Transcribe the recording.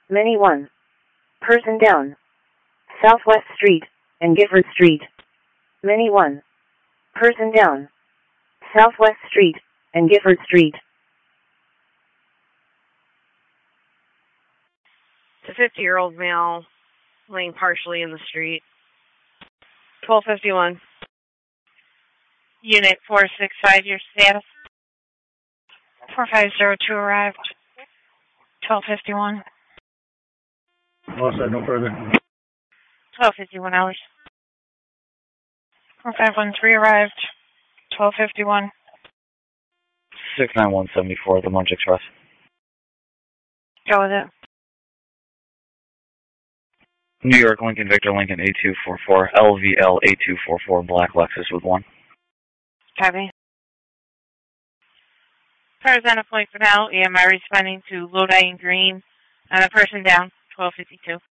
Many 1. Person down. Southwest Street and Gifford Street. Many 1. Person down. Southwest Street and Gifford Street. It's a 50-year-old male laying partially in the street. 1251. Unit 465, your status. 4502 arrived. 1251. Lost that no further. 1251 hours. 4513 arrived. 1251. 69174, the Munch Express. Go with it. New York, Lincoln, Victor, Lincoln, A244, LVL A244, black Lexus with 1. Copy. Cars on a point for now. EMI responding to Lodi and Green on a person down, 1252.